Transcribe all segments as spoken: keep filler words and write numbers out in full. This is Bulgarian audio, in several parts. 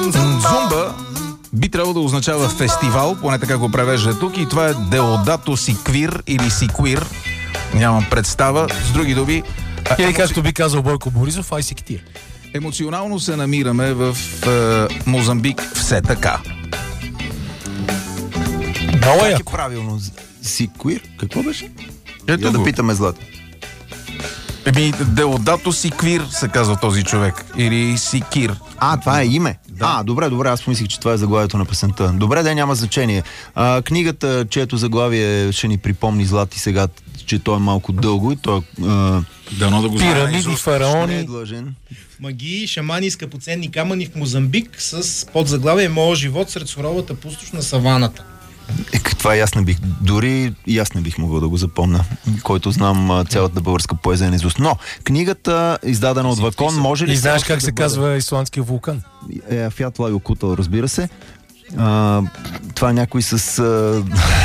Зумба би трябвало да означава фестивал, поне така го превежда тук, и това е Деодато Сиквир или Сиквир. Нямам представа. С други думи... Или емоци... както би казал Бойко Борисов, ай сиктир. Емоционално се намираме в е, Мозамбик все така. Много е правилно. Сиквир? Какво беше? Ето Я го. да питаме Злата. Еми, Деодато Сиквир се казва този човек. Или Сикир. А, това е име? Да. А, добре, добре, аз помислих, че това е заглавието на песента. Добре, да, няма значение. А, книгата, чието заглавие ще ни припомни Злати сега, че то е малко дълго и то е... Дано да го пирамиди, фараони. Не е длъжен. Магии, шамани, скъпоценни камъни в Мозамбик с подзаглавие Моят живот сред суровата пустош на саваната. Е, това и аз не бих, дори и аз не бих могъл да го запомня, който знам цялата българска поезия наизуст. Но книгата, издадена от Вакон, може ли... И знаеш как се казва исландския вулкан? Е, Фят Лайо Кутъл, разбира се. А, това е някой с... А...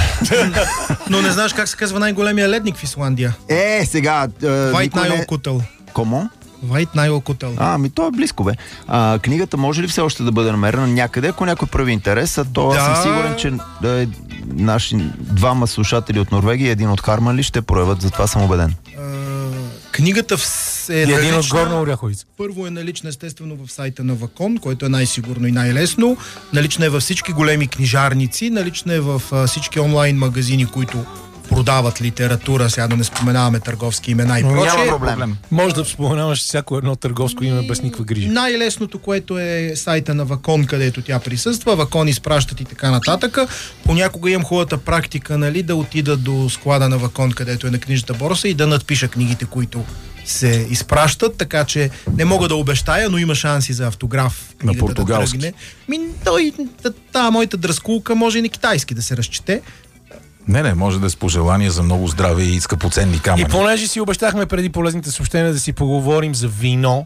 Но не знаеш как се казва най-големия ледник в Исландия. Е, сега... Вайт Найл Кутъл. Комо? Вайт Найл Кутъл. А, ми то е близко, бе. А, книгата може ли все още да бъде намерена някъде, ако някой прави интерес? А то да. Аз съм сигурен, че да, наши двама слушатели от Норвегия и един от Харманли ще проявят, затова съм убеден. А, книгата е и един налична, от Горна Оряховица. Първо е налична естествено в сайта на Вакон, който е най-сигурно и най-лесно. Налична е във всички големи книжарници, налична е в а, всички онлайн магазини, които продават литература, сега да не споменаваме търговски имена и прочее. Няма проблем. Може да споменаваш всяко едно търговско име без никаква грижа. Най-лесното, което е сайта на Вакон, където тя присъства. Вакон изпращат и така нататък. Понякога имам хубавата практика, нали, да отида до склада на Вакон, където е на книжната борса и да надпиша книгите, които се изпращат, така че не мога да обещая, но има шанси за автограф. На португалски. Да Ми, той, та, та, моята дръскулка може и на китайски да се разчете. Не, не, може да е с пожелание за много здраве и скъпоценни камъни. И понеже си обещахме преди полезните съобщения да си поговорим за вино,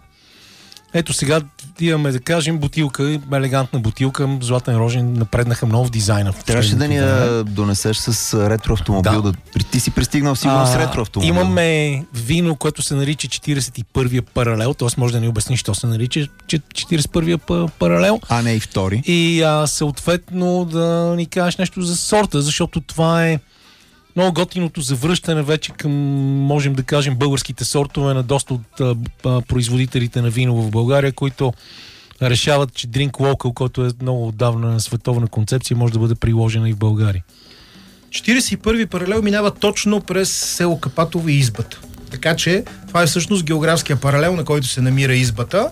ето сега имаме, да кажем, бутилка, елегантна бутилка, Златен Рожен, напреднаха много в дизайна. В Трябваше да ни я донесеш с ретроавтомобил. Да. Да, ти си пристигнал сигурно а, с ретроавтомобил. Имаме вино, което се нарича четиридесет и първия паралел, т.е. може да ни обясниш, що се нарича четиридесет и първия паралел. А не и втори. И а, съответно да ни кажеш нещо за сорта, защото това е много готиното завръщане вече към, можем да кажем, българските сортове на доста от а, а, производителите на вино в България, които решават, че Drink Local, който е много отдавна световна концепция, може да бъде приложена и в България. четиридесет и първи паралел минава точно през село Капатово и избата. Така че това е всъщност географския паралел, на който се намира избата.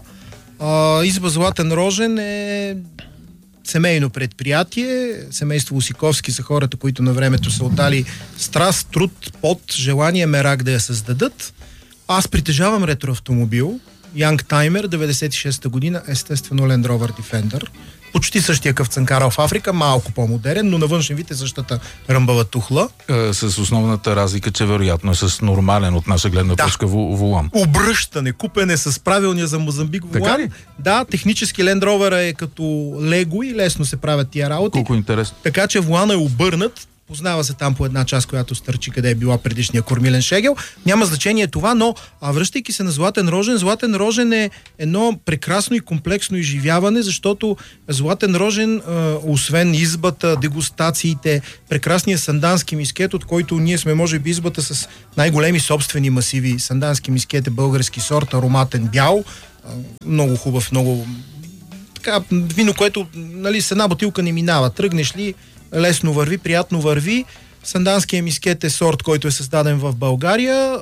А, изба Златен Рожен е семейно предприятие. Семейство Усиковски са хората, които на времето са отдали страст, труд, пот, желание, мерак да я създадат. Аз притежавам ретроавтомобил, Youngtimer, деветдесет и шеста година, естествено Land Rover Defender. Почти същия къв цънкарал в Африка, малко по-модерен, но на външен вид е същата ръмбава тухла. Е, с основната разлика, че вероятно е с нормален от наша гледна да. точка волан. Обръщане, купене с правилния за Мозамбик волан. Да, технически Land Rover е като лего и лесно се правят тия работи. Колко интересно. Така че волана е обърнат. Познава се там по една част, която стърчи, къде е била предишния кормилен шегел. Няма значение това, но а връщайки се на Златен Рожен, Златен Рожен е едно прекрасно и комплексно изживяване, защото Златен Рожен, а, освен избата, дегустациите, прекрасния сандански мискет, от който ние сме, може би, избата с най-големи собствени масиви. Сандански мискет е български сорт, ароматен бял, а, много хубав, много така, вино, което, нали, с една бутилка не минава. Тръгнеш ли, лесно върви, приятно върви. Санданския мискет е сорт, който е създаден в България.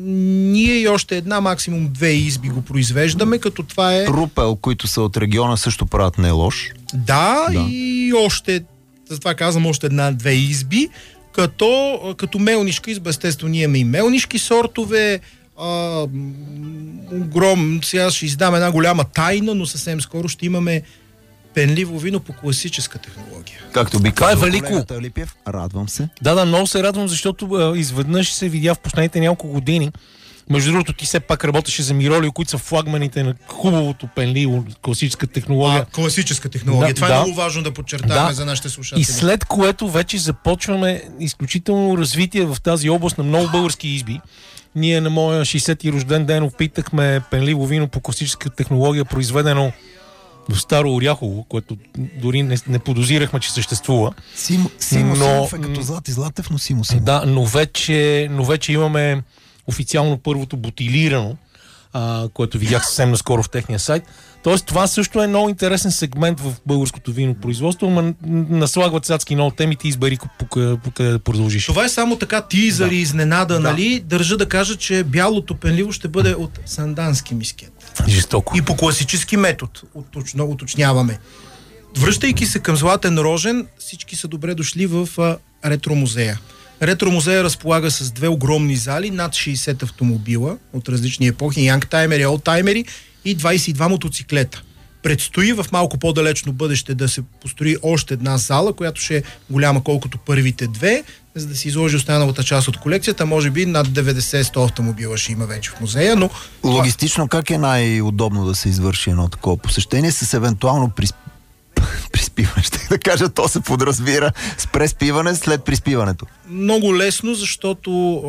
Ние и още една, максимум две изби го произвеждаме, като това е... Рупел, които са от региона, също правят не лош. Да, да. И още, затова казвам, още една-две изби, като, като мелнишка изба, естествено, ние имаме и мелнишки сортове. А, огром, сега ще издам една голяма тайна, но съвсем скоро ще имаме пенливо вино по класическа технология. Както би това е казал велико. колегата Липев, радвам се. Да, да, много се радвам, защото а, изведнъж се видя в последните няколко години. Между другото, ти все пак работеше за Миролио, които са флагманите на хубавото пенливо, класическа технология. А, класическа технология. Да, това да. е много важно да подчертаваме Да. за нашите слушатели. И след което вече започваме изключително развитие в тази област на много български изби. Ние на моя шейсети рожден ден опитахме пенливо вино по класическа технология, произведено в Старо Оряхово, което дори не, не подозирахме, че съществува. Симо, Симо, но, Симов е като Злати Златев, но Симо Симов. Да, но вече, но вече имаме официално първото бутилирано, а, което видях съвсем наскоро в техния сайт. Тоест, това също е много интересен сегмент в българското винопроизводство, но наслагват цацки много темите и избери по къде да продължиш. Това е само така тизър да. и изненада, да. нали? Държа да кажа, че бялото пенливо ще бъде от сандански мискет. Жестоко. И по класически метод, уточно, уточняваме. Връщайки се към Златен Рожен, всички са добре дошли в а, ретромузея. Ретромузея разполага с две огромни зали, над шейсет автомобила от различни епохи, янгтаймери, олдтаймери и двайсет и два мотоциклета. Предстои в малко по-далечно бъдеще да се построи още една зала, която ще е голяма колкото първите две, за да се изложи останалата част от колекцията. Може би над деветдесет сто автомобила ще има вече в музея, но... Логистично как е най-удобно да се извърши едно такова посещение с евентуално присп... приспиване? Ще да кажа, то се подразбира с преспиване след приспиването. Много лесно, защото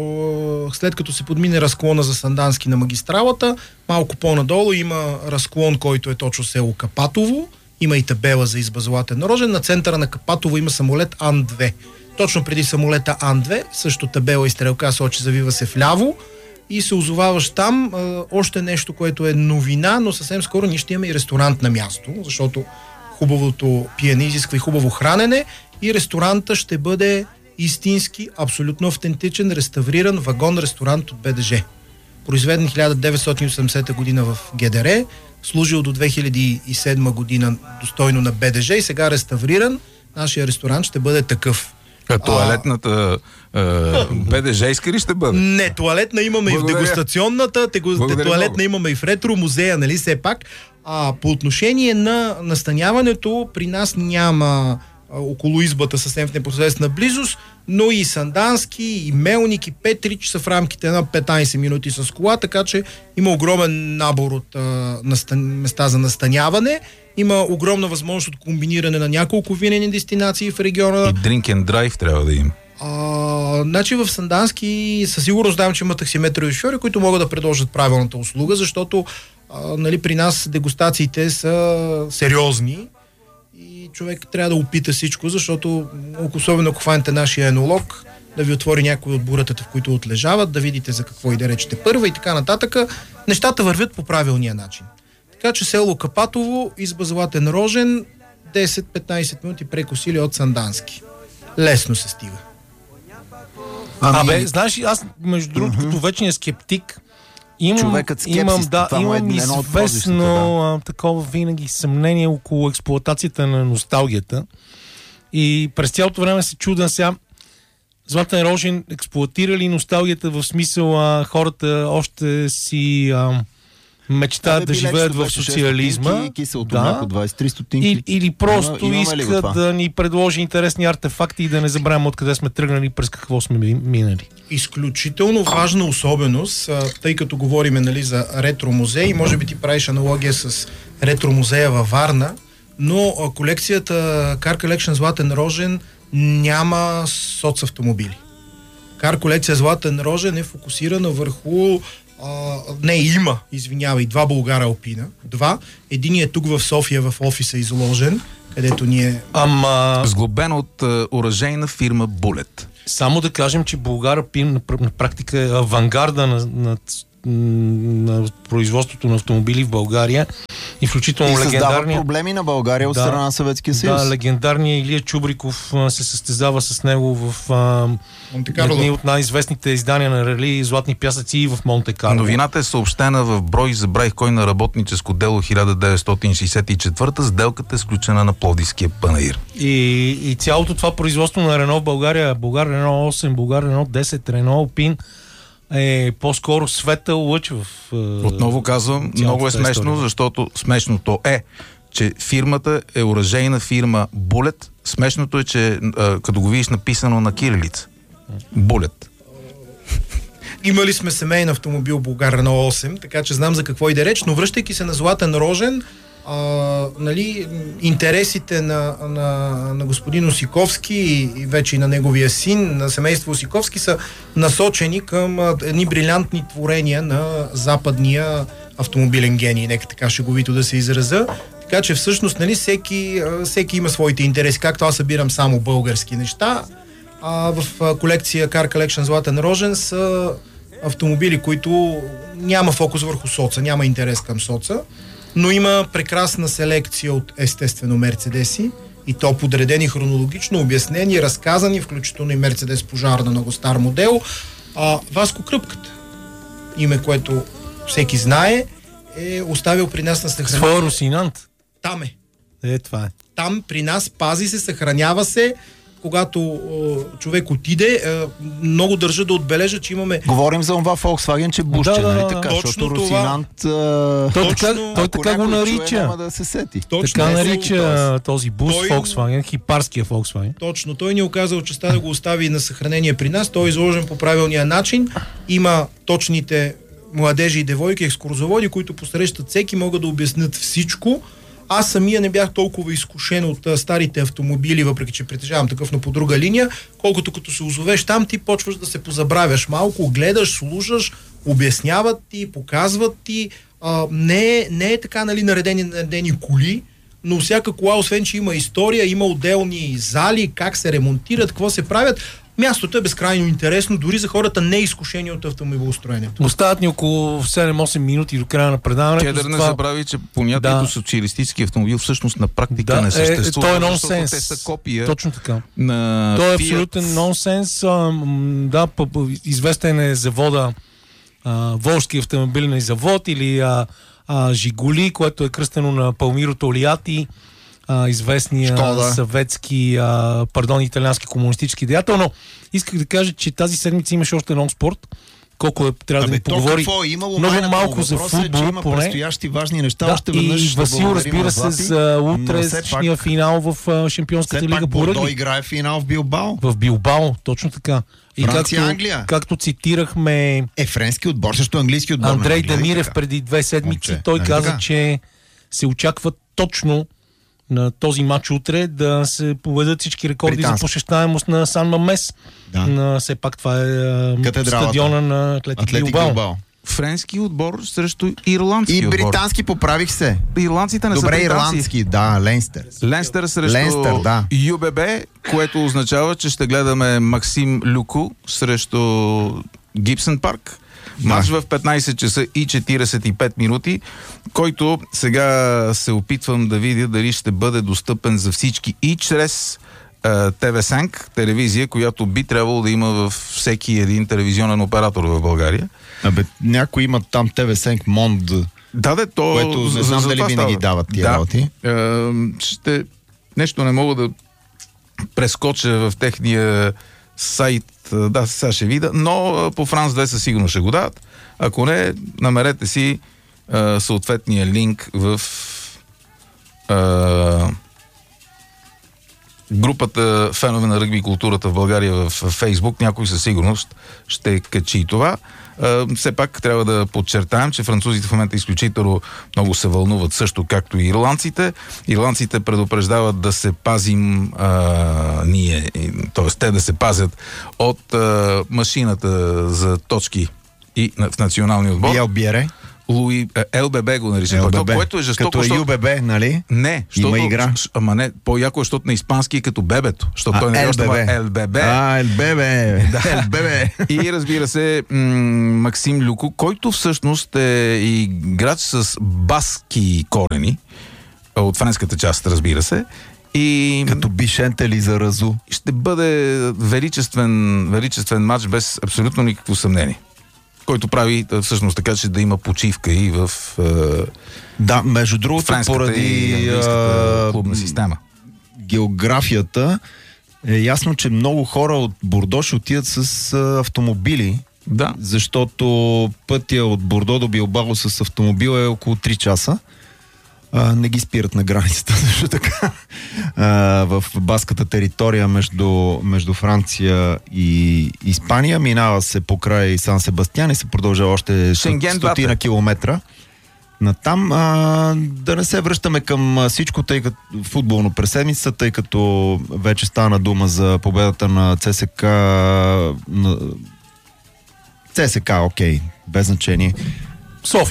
е, след като се подмине разклона за Сандански на магистралата, малко по-надолу има разклон, който е точно село Капатово. Има и табела за изба Златен Рожен. На центъра на Капатово има самолет Ан две. Точно преди самолета Ан две, също табела и стрелка сочи, завива се вляво и се озоваваш там. Е, още нещо, което е новина, но съвсем скоро ние ще имаме и ресторант на място, защото хубавото пиене изисква и хубаво хранене и ресторанта ще бъде истински, абсолютно автентичен, реставриран вагон-ресторант от Б Д Ж. Произведен хиляда деветстотин и осемдесета година в Г Д Р, служил до две хиляди и седма година достойно на Б Д Ж и сега реставриран. Нашия ресторант ще бъде такъв. А туалетната е, Б Д Ж-иска ли ще бъде? Не, туалетна имаме Благодаря. и в дегустационната, тегу... туалетна много. имаме и в ретро музея, нали все пак. А по отношение на настаняването, при нас няма а, около избата съвсем в непосредствена близост, но и Сандански, и Мелник, и Петрич са в рамките на петнайсет минути с кола, така че има огромен набор от а, настан... места за настаняване. Има огромна възможност от комбиниране на няколко винени дестинации в региона. И drink and drive трябва да има. А, значи в Сандански със сигурност знам, че има таксиметрови шофьори, които могат да предложат правилната услуга, защото а, нали, при нас дегустациите са сериозни и човек трябва да опита всичко, защото особено ако хванете нашия енолог, да ви отвори някои от буретата, в които отлежават, да видите за какво и да речете първа и така нататък, нещата вървят по правилния начин. Така че село Капатово, изба Златен Рожен, десет-петнайсет минути прекосили от Сандански. Лесно се стига. Ами... Абе, знаеш, аз между другото, mm-hmm. като вечния скептик, имам, Човекът скепсис, имам, да, имам е известно да. такова винаги съмнение около експлоатацията на носталгията. И през цялото време се чудя сега, Златен Рожен експлоатира ли носталгията в смисъл а, хората още си а, мечтаят да живеят в социализма. Да. двайсет три стотинки. Или, или просто Има, иска да ни предложи интересни артефакти и да не забравяме откъде сме тръгнали, през какво сме минали. Изключително важна особеност, тъй като говориме, нали, за ретро-музей, може би ти правиш аналогия с ретро-музея във Варна, но колекцията Car Collection Златен Рожен няма соцавтомобили. Car колекция Златен Рожен е фокусирана върху Uh, не, има, извинявай, два Булгара Алпина. Два. Единият е тук в София, в офиса изложен, където ние... Ама... Сглобен от uh, оръжейна фирма Булет. Само да кажем, че Булгар Алпин на, на практика е авангарда на, на, на производството на автомобили в България. И включително и легендарния... проблеми на България от да, страна на Съветския съюз. Да, легендарният Илия Чубриков а, се състезава с него в а, едни от най-известните издания на рали Златни пясъци и в Монте Карло. Новината е съобщена в брой забравих кой на работническо дело хиляда деветстотин шейсет и четвърта. Сделката е сключена на Пловдивския панаир. И, и цялото това производство на Рено в България, Булгар Рено осем, Булгар Рено десет, Рено Алпин, е по-скоро светъл лъч в... Отново казвам, много е смешно, история. Защото смешното е, че фирмата е оръжейна фирма Булет. Смешното е, че а, като го видиш написано на кирилица. Булет. Имали сме семейен автомобил Булгар Рено осем, така че знам за какво иде реч, но връщайки се на Златен Рожен, а, нали, интересите на, на, на господин Осиковски и, и вече и на неговия син, на семейство Осиковски, са насочени към а, едни брилянтни творения на западния автомобилен гений, нека така шеговито да се израза. Така че всъщност, нали, всеки, всеки има своите интереси. Както аз събирам само български неща, а в колекция Car Collection Златен Рожен са автомобили, които няма фокус върху соца, няма интерес към соца, но има прекрасна селекция от, естествено, мерцедеси, и то подредени хронологично, обяснени, разказани, включително и Мерцедес Пожар на много стар модел. А, Васко Кръпката, име, което всеки знае, е оставил при нас на съхранение. Своя Русинант. Там е. Е, това е. Там при нас пази се, съхранява се. Когато е, човек отиде, е, много държа да отбележа, че имаме... Говорим за това Volkswagen, че бушче, да, да, нали да, така, точно защото това. Русинант... Той така, той така го нарича. Няма да се сети. Точно, така не, нарича този бус той... Volkswagen, хипарския Volkswagen. Точно. Той ни е оказал честа да го остави на съхранение при нас. Той е изложен по правилния начин. Има точните младежи и девойки, екскурзоводи, които посрещат всеки, могат да обяснят всичко. Аз самия не бях толкова изкушен от а, старите автомобили, въпреки че притежавам такъв, но по друга линия, колкото като се озовеш там, ти почваш да се позабравяш малко, гледаш, слушаш, обясняват ти, показват ти. А, не, е, не е така, нали, наредени, наредени коли, но всяка кола, освен че има история, има отделни зали, как се ремонтират, какво се правят. Мястото е безкрайно интересно, дори за хората не изкушени от автомобилостроенето. Остават ни около седем-осем минути до края на предаването. Кедър не това... забрави, че понятието да. социалистически автомобил всъщност на практика да, не съществува. Е, той е нонсенс. Те са копия. Точно така. На той е Fiat. абсолютен нонсенс. А, да, известен е завода а, Волжски автомобилен завод или а, а, Жигули, което е кръстено на Палмиро Толиати, а, известния Шкода. съветски, а, пардон, италиански комунистически деятел, но исках да кажа, че тази седмица имаше още нон спорт, колко е, трябва Абе, да ни поговори какво? Имало много майната, малко за въпросът е, футбол, че има поне. предстоящи важни неща. Да, Още веднъж и ще Васил, благодарим разбира на се, Злати, за но утрешния все финал в а, Шампионската Все лига пак по Бордо ръгби. играе финал в Билбао. В Билбао, точно така. И Франция, както, Англия. както цитирахме Е, френски отбор, също английски отбор. Андрей нали? Демирев Така. преди две седмици, Момче, той нали каза, така? че се очаква точно на този матч утре да се поведат всички рекорди Британски. за посещаемост на Сан Мамес. Да. На, все пак това е а, Катедралата. стадиона на Атлетик, Атлетик Билбао. Билбао. Френски отбор срещу ирландски И отбор. британски поправих се. Ирландците не Добре, са британци. ирландски, да, Ленстер. Ленстър срещу Ленстър, да. ЮББ, което означава, че ще гледаме Максим Люко срещу Гибсън Парк. Да. Мач в петнайсет часа и четирийсет и пет минути, който сега се опитвам да видя дали ще бъде достъпен за всички и чрез Те Ви Сенк, телевизия, която би трябвало да има във всеки един телевизионен оператор в България. Абе, някои имат там Те Ви Сенк Монд, Да, де, то... което не за- знам за дали това винаги става. дават тия Да. работи. Е, ще... Нещо не мога да прескоча в техния сайт. Да, сега ще видя, но по Франс две със сигурно ще го дадат. Ако не, намерете си е, съответния линк в е, групата фенове на ръгби и културата в България в Фейсбук. Някой със сигурност ще качи и това. Uh, все пак трябва да подчертаем, че французите в момента изключително много се вълнуват, също както и ирландците. Ирландците предупреждават да се пазим uh, ние, т.е. те да се пазят от uh, машината за точки и на, в националния отбор. И Елбиере. Луи, ЛББ го нарича. Л Б Това, Б. което е жестоко. Като защото- Ю Б Б, нали? Не, защото, Има игра. щ- Ама не, по-яко е, защото на испански е като бебето. Защото А, той не е още Л Б Б. ЛББ. А, Л Б Б. Л Б Б. И разбира се, м- Максим Люко, който всъщност е играч с баски корени, от френската част, разбира се. И Като Бишенте ли за Разу. ще бъде величествен, величествен матч без абсолютно никакво съмнение. Който прави а, всъщност така, че да има почивка и в е, Да, между другото, френската поради и английската а, клубна система. географията е ясно, че много хора от Бордо ще отидат с а, автомобили, Да. защото пътя от Бордо до Билбао с автомобил е около три часа. А, не ги спират на границата, също така. А, в баската територия между, между Франция и Испания минава се покрай Сан Себастьян и се продължава още Шенген стотина двата. километра. Натам а, да не се връщаме към а, всичко, тъй като футболно през седмица, тъй като вече стана дума за победата на ЦСКА. На... ЦСКА, окей, без значение. София.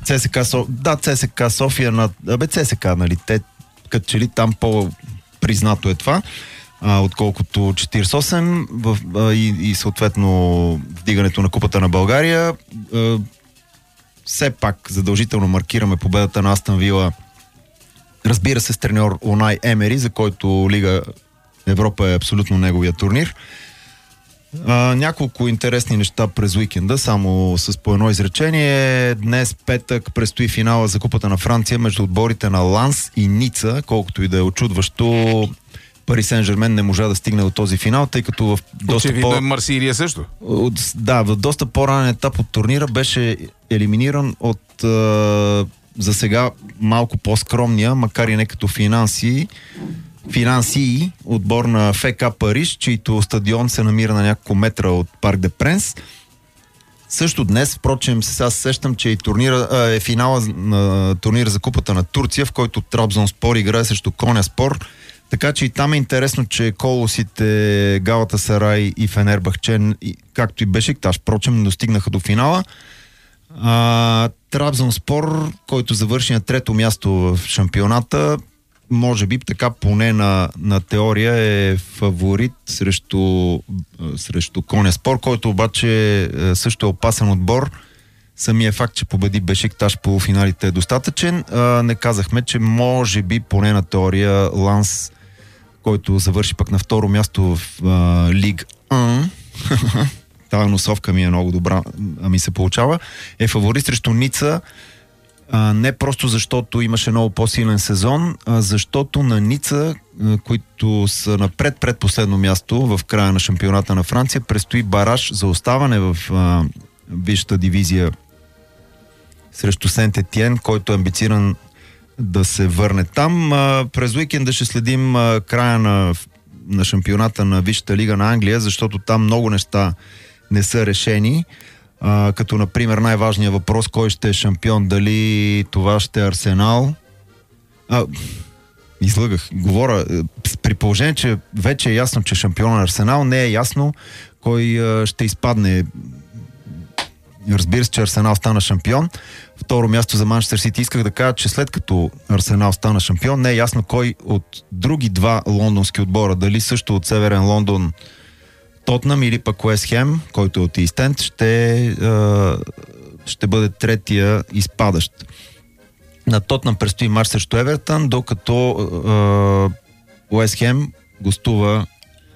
ЦСКА, Со... да, ЦСКА София, на... абе ЦСКА, нали, те като че ли там по-признато е това, а, отколкото четиридесет и осем в, а, и, и съответно вдигането на Купата на България. А, все пак задължително маркираме победата на Астън Вила, разбира се, с треньор Унай Емери, за който Лига Европа е абсолютно неговия турнир. А, няколко интересни неща през уикенда, само с по едно изречение. Днес, петък, предстои финала за Купата на Франция между отборите на Ланс и Ница, колкото и да е очудващо. Пари Сен-Жермен не можа да стигне до този финал, тъй като в доста Очевидно по... е Марсилия също. От, да, в доста по-ранен етап от турнира беше елиминиран от а, за сега малко по-скромния, макар и не като финанси, финанси отбор на ФК Париж, чийто стадион се намира на няколко метра от Парк де Пренс. Също днес, впрочем, сега се сещам, че и турнира, а, е финала на турнира за Купата на Турция, в който Трабзонспор играе срещу Коняспор. Така че и там е интересно, че колосите Галатасарай и Фенербахче, както и Бешикташ, впрочем, не достигнаха до финала. А, Трабзонспор, който завърши на трето място в шампионата, може би така поне на, на теория е фаворит срещу, срещу Коняспор, който обаче също е опасен отбор. Самия факт, че победи Бешикташ по финалите е достатъчен. А, не казахме, че може би поне на теория Ланс, който завърши пък на второ място в а, Лиг едно, тази носовка ми е много добра, а ми се получава, е фаворит срещу Ница, а, не просто защото имаше много по-силен сезон, а защото на Ница, а, които са на пред-предпоследно място в края на шампионата на Франция, предстои бараж за оставане в а, висшата дивизия срещу Сент-Етиен, който е амбициран да се върне там. А, през уикенда ще следим а, края на, на шампионата на Висшата лига на Англия, защото там много неща не са решени. А, като, например, най-важният въпрос, кой ще е шампион, дали това ще е Арсенал. А, излъгах. Говоря, при положение, че вече е ясно, че шампион на Арсенал, не е ясно кой а, ще изпадне. Разбира се, че Арсенал стана шампион. Второ място за Манчестър Сити. Исках да кажа, че след като Арсенал стана шампион, не е ясно кой от други два лондонски отбора, дали също от Северен Лондон Тотнъм или пък Уест Хем, който е от Ист Енд, ще, е, ще бъде третия изпадащ. На Тотнъм предстои мач срещу Евертън, докато е, Уест Хем гостува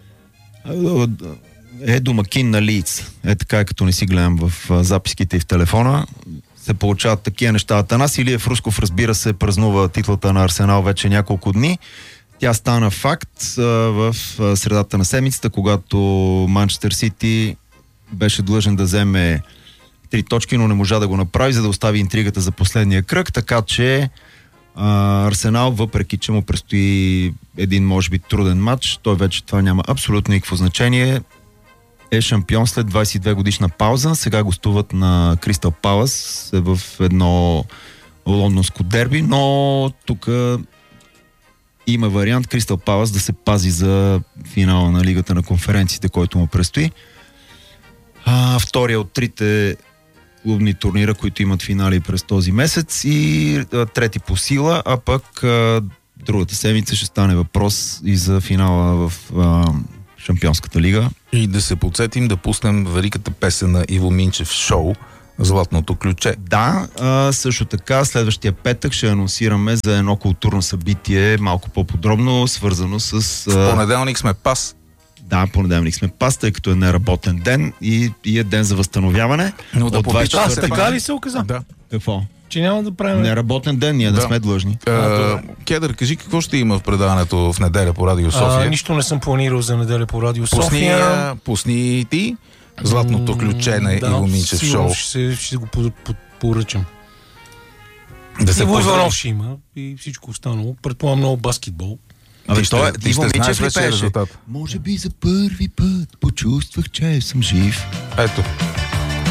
е, е домакин на Лийдс. Е така, като не си гледам в а, записките и в телефона. Се получават такива неща. Атанас Илиев Русков, разбира се, празнува титлата на Арсенал вече няколко дни. Тя стана факт а, в а, средата на седмицата, когато Манчестър Сити беше длъжен да вземе три точки, но не можа да го направи, за да остави интригата за последния кръг, така че а, Арсенал, въпреки че му предстои един, може би, труден матч, той вече това няма абсолютно никакво значение, е шампион след двайсет и две годишна пауза. Сега гостуват на Кристал Палас в едно лондонско дерби, но тук има вариант Кристал Палас да се пази за финала на Лигата на конференциите, който му предстои. А, втория от трите клубни турнира, които имат финали през този месец, и а, трети по сила, а пък а, другата седмица ще стане въпрос и за финала в а, Шампионската лига. И да се подсетим да пуснем великата песен на Иво Минчев шоу "Златното ключе". Да, а, също така следващия петък ще анонсираме за едно културно събитие малко по-подробно, свързано с... А... В понеделник сме пас. Да, понеделник сме пас, тъй като е неработен ден и, и е ден за възстановяване. Но да попитам, а така ли се оказа? Да. Какво? Че няма да правим... Неработен ден, ние да. не сме длъжни. А, Кедър, кажи какво ще има в предаването в неделя по Радио София? А, нищо не съм планирал за неделя по Радио пусни, София. Пусни ти "Златното ключе" на да, Иво Минчев шоу. Ще, ще го поръчам. Да се Иво Иванов ще има и всичко останало. Предполагам много баскетбол. Абе, ти той, ще, Иво ще Минчев знаеш ли вече пеше? резултат. Може би за първи път почувствах, че съм жив. Ето.